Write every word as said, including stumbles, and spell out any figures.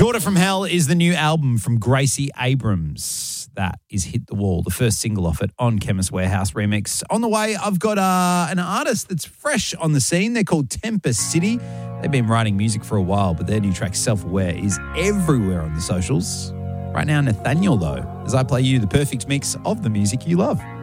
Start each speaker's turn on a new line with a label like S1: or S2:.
S1: Daughter from Hell is the new album from Gracie Abrams. That is Hit the Wall, the first single off it on Chemist Warehouse Remix. On the way, I've got uh, an artist that's fresh on the scene. They're called Tempest City. They've been writing music for a while, but their new track, Self-Aware, is everywhere on the socials. Right now, Nathaniel, though, as I play you the perfect mix of the music you love.